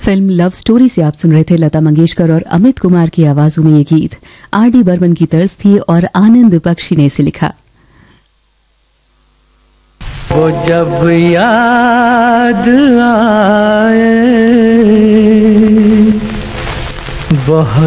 Film love story से आप सुन रहे थे लता मंगेशकर और अमित कुमार की आवाजों में ये गीत। आर.डी. बर्मन की तर्ज थी और आनंद बख्शी ने इसे लिखा। वो जब याद आए बहुत